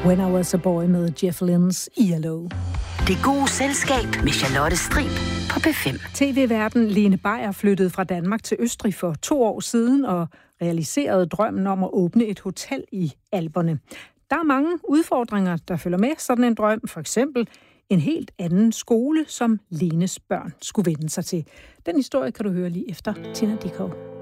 When I Was a Boy med Jeff Lynne's ELO. Det gode selskab med Charlotte Strib på P5. TV-værten Lene Beier flyttede fra Danmark til Østrig for 2 år siden og realiserede drømmen om at åbne et hotel i Alperne. Der er mange udfordringer, der følger med sådan en drøm. For eksempel en helt anden skole, som Lenes børn skulle vende sig til. Den historie kan du høre lige efter Tina Dickow.